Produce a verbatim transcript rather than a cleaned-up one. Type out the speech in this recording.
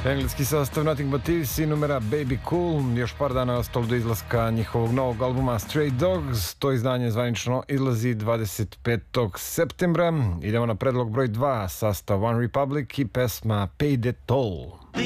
Engleski sastav Nothing But Thieves i numera Baby Cool. Još par dana je ostalo do izlaska njihovog novog albuma Stray Dogs. To izdanje zvanično izlazi dvadeset petog septembra. Idemo na predlog broj dva, sastav One Republic i pesma Pay the Toll.